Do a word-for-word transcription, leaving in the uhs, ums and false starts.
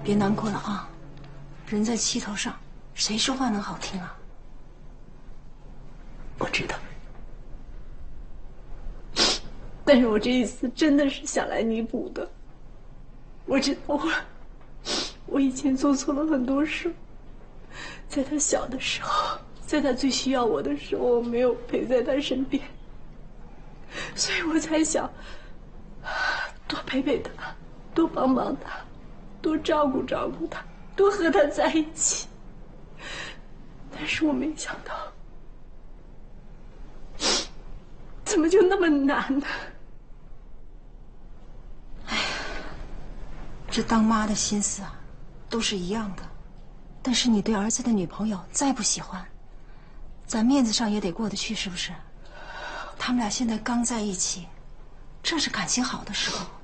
别难过了啊，人在气头上，谁说话能好听啊？ 我知道。 但是我这一次真的是想来弥补的。我知道我，我以前做错了很多事，在他小的时候，在他最需要我的时候，我没有陪在他身边，所以我才想多陪陪他，多帮帮他，多照顾照顾他，多和他在一起。但是我没想到，怎么就那么难呢？ 哎呀，这当妈的心思啊，都是一样的。但是你对儿子的女朋友再不喜欢，咱面子上也得过得去，是不是？他们俩现在刚在一起，正是感情好的时候。